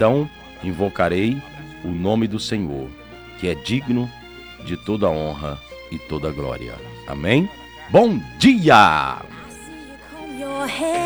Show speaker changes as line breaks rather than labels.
então invocarei o nome do Senhor, que é digno de toda honra e toda glória. Amém? Bom dia!
Comb your hair.